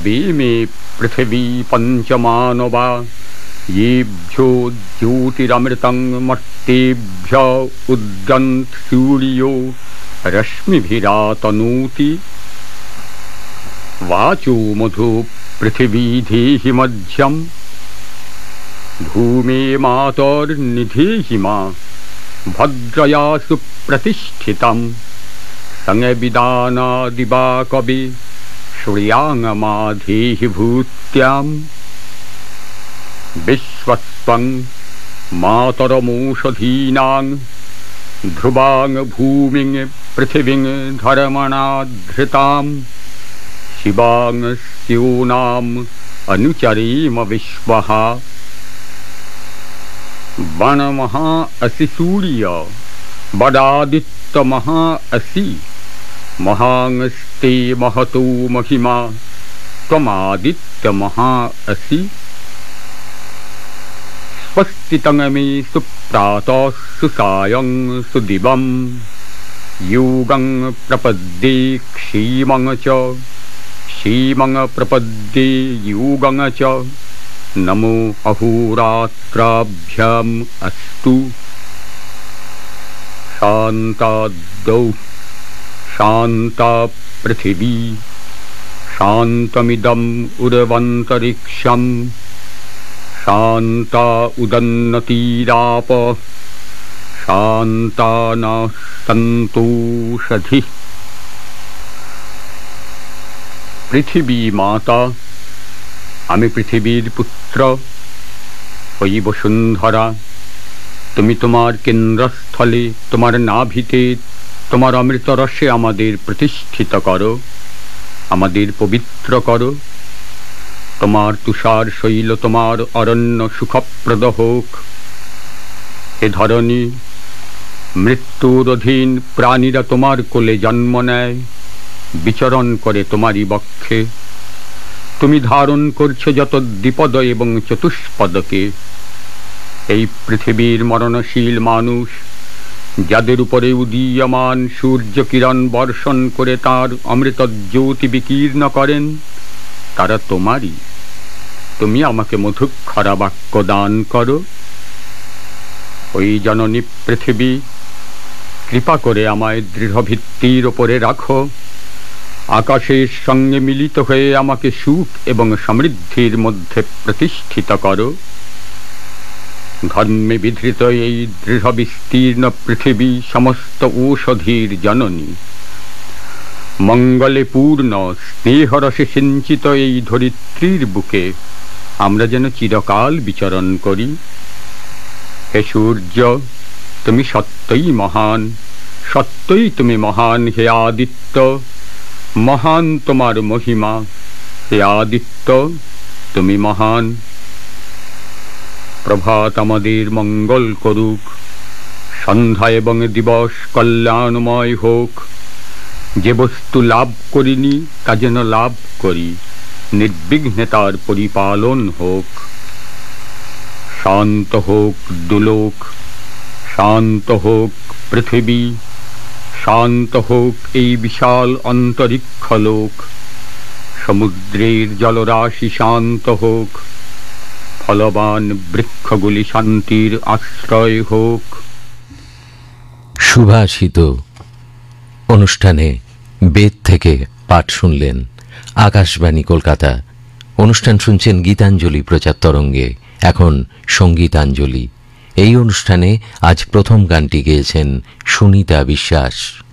द्यावे मे पृथिवी पञ्चमानवा येभ्यो ज्योतिरमृतं मर्तेभ्य उद्गन्त सूर्यो रश्मिभिरातनोति वाचो मधु पृथिवी धेहि मध्यम भूमे मातर्निधेहि मा भद्रया सुप्रतिष्ठितं संविदानादिवा कवि श्रियांगमाधेहि भूत्याम् विश्वस्वं मातरमोषधीनां ध्रुवां भूमिं पृथिवीं धर्मणाधृतां शिवां स्योनाम् अनुचरेम विश्वः वनमहा असि सूर्य वडादित्यमहा असि महांस्ते महतो महिमा त्वमादित्यमहा असि स्वस्तितं मे सुप्रातः सुसायं सुदिवं योगं प्रपद्ये क्षेमं च क्षेमं प्रपद्ये योगं च नमो अहोरात्राभ्याम् अस्तु। शान्ताद्दौ शान्ता पृथिवी शान्तमिदम् उर्वन्तरिक्षम् शान्ता उदन्नतीराप शान्ता न सन्तोषधिः। पृथिवी माता आमी पृथिवीर पुत्र ओई बसुंधरा तुमी तुम्हार केंद्रस्थले तुम्हार नाभिते तुम्हार अमृत रसे आमादेर प्रतिष्ठित करो आमादेर पवित्र करो तुम्हार तुषार शैल तुम्हार अरण्य सुखप्रद होक। हे धरणी मृत्युर अधीन प्राणीरा तुम्हार कोले जन्म नेय विचरण करे तुम्हारी बक्षे तुमी धारण करछो যত দ্বিপদ এবং চতুষ্পদকে। এই পৃথিবীর মরণশীল মানুষ যাদের উপরে উদীয়মান সূর্য কিরণ বর্ষণ করে তার অমৃত জ্যোতি বিকীর্ণ করেন তারা তোমারই। তুমি আমাকে মধুক্ষরা বাক্য দান করো। ওই জননী পৃথিবী কৃপা করে আমায় দৃঢ় ভিত্তির উপরে রাখো। आकाशेर संगे मिलित हये आमाके सुख एवं समृद्धिर मध्य प्रतिष्ठित करो। धर्मे विधृत एई दृढ़ विस्तीर्ण पृथिवी समस्त औषधीर जननी मंगले पूर्ण स्नेहरसे सिंचित एई धरित्रीर बुके आमरा जेन चिरकाल विचरण करी। हे सूर्य तुमी सत्यई महान सत्यई तुमी महान। हे आदित्य महान तुम्हार महिमा। हे आदित्य तुमी महान। प्रभात आमादेर मंगल करुक सन्ध्या एवं दिवस कल्याणमय होक। जे वस्तु लाभ करिनी ता जेन लाभ करी निर्विघ्ने तार परिपालन होक। शांत होक दुलोक शांत होक पृथिवी शांत होक এই বিশাল অন্তরিক্ষ লোক। সমুদ্রের জলরাশি শান্ত হোক। ফলবান বৃক্ষগুলি শান্তির আশ্রয় হোক। সুভাষিত অনুষ্ঠানে বেদ থেকে পাঠ শুনলেন আকাশবাণী কলকাতা। অনুষ্ঠান শুনছেন গীতাঞ্জলি প্রচার তরঙ্গে। এখন সঙ্গীতাঞ্জলি। এই অনুষ্ঠানে আজ প্রথম গানটি গেয়েছেন সুনিতা বিশ্বাস।